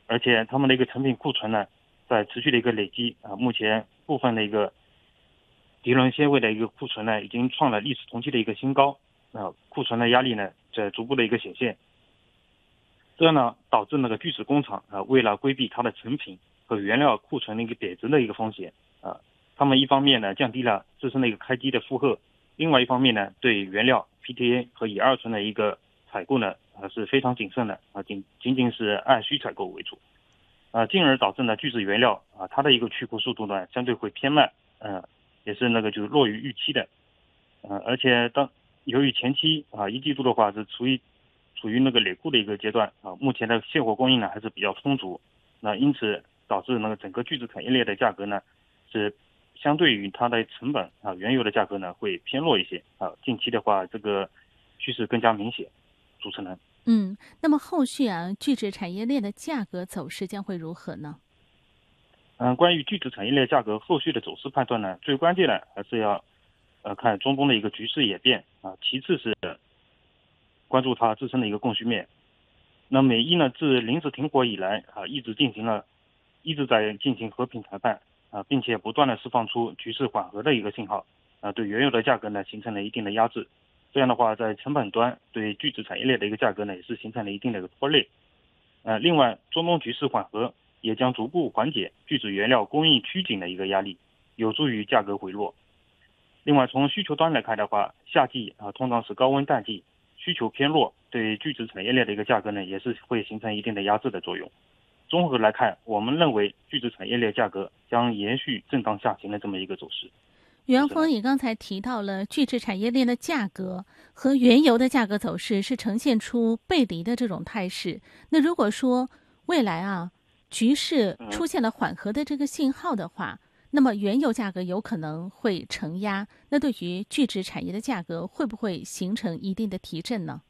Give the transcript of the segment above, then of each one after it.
而且他们的一个成品库存呢，在持续的一个累积目前部分的一个涤纶纤维的一个库存呢，已经创了历史同期的一个新高，库存的压力呢在逐步的一个显现，这样呢导致那个聚酯工厂为了规避它的成品和原料库存的一个贬值的一个风险他们一方面呢降低了自身的一个开机的负荷，另外一方面呢对原料 PTA 和乙二醇的一个采购呢是非常谨慎的仅仅是按需采购为主进而导致呢聚酯原料它的一个去库速度呢相对会偏慢也是那个就是弱于预期的而且由于前期一季度的话是处于那个累库的一个阶段目前的现货供应呢还是比较充足，那因此导致那个整个聚酯产业链的价格呢是相对于它的成本原油的价格呢会偏弱一些近期的话这个趋势更加明显。主持人， 那么后续聚酯产业链的价格走势将会如何呢？ 关于聚酯产业链价格后续的走势判断呢，最关键的还是要看中东的一个局势演变其次是关注它自身的一个供需面。那美伊呢自临时停火以来一直在进行和平谈判并且不断的释放出局势缓和的一个信号对原油的价格呢形成了一定的压制。这样的话在成本端对聚酯产业链的一个价格呢也是形成了一定的一个拖累。另外中东局势缓和也将逐步缓解聚酯原料供应趋紧的一个压力，有助于价格回落。另外从需求端来看的话，夏季通常是高温淡季，需求偏弱，对聚酯产业链的一个价格呢也是会形成一定的压制的作用。综合来看，我们认为聚酯产业链价格将延续震荡下行的这么一个走势。 余洋峰，你刚才提到了聚酯产业链的价格和原油的价格走势是呈现出背离的这种态势。那如果说未来局势出现了缓和的这个信号的话，那么原油价格有可能会承压，那对于聚酯产业的价格会不会形成一定的提振呢？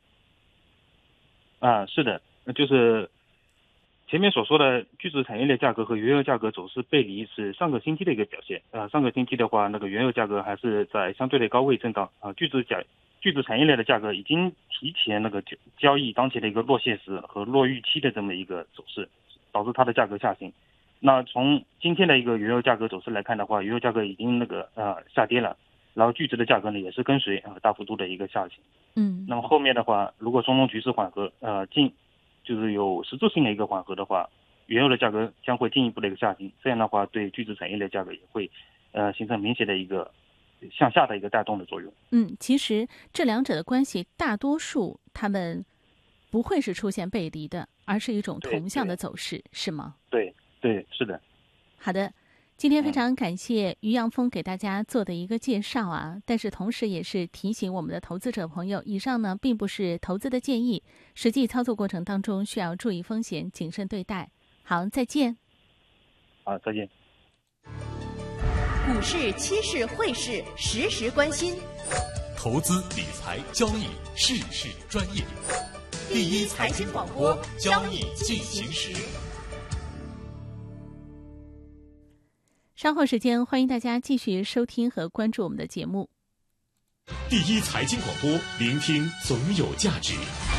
是的，就是前面所说的聚酯产业链价格和原油价格走势背离是上个星期的一个表现上个星期的话，那个原油价格还是在相对的高位震荡聚酯产业链的价格已经提前那个交易当前的一个落现时和落预期的这么一个走势，导致它的价格下行。那从今天的一个原油价格走势来看的话，原油价格已经那个下跌了，然后聚酯的价格呢也是跟随大幅度的一个下行。那么后面的话，如果中东局势缓和就是有实质性的一个缓和的话，原油的价格将会进一步的一个下行，这样的话对聚酯产业链价格也会形成明显的一个向下的一个带动的作用。 其实这两者的关系大多数他们不会是出现背离的，而是一种同向的走势，是吗？ 对，是的。 好的，今天非常感谢余洋峰给大家做的一个介绍但是同时也是提醒我们的投资者朋友，以上呢并不是投资的建议，实际操作过程当中需要注意风险，谨慎对待。好，再见。 好，再见。 股市、期市、汇市，时时关心。 投资理财交易，事事专业。第一财经广播，交易进行时。 稍后时间，欢迎大家继续收听和关注我们的节目。 第一财经广播，聆听总有价值。